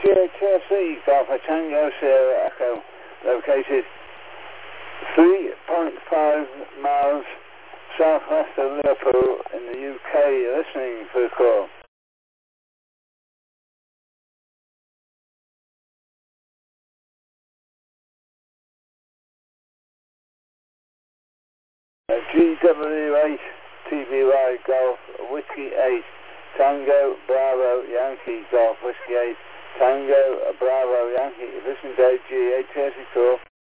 GHRC Golf Tango Sierra Echo, located 3.5 miles southwest of Liverpool in the UK. You're listening for the call. GW8 TBY Golf Whiskey 8 Tango Bravo Yankee Golf Whiskey 8 Tango Bravo Yankee. Listen to GHRC call.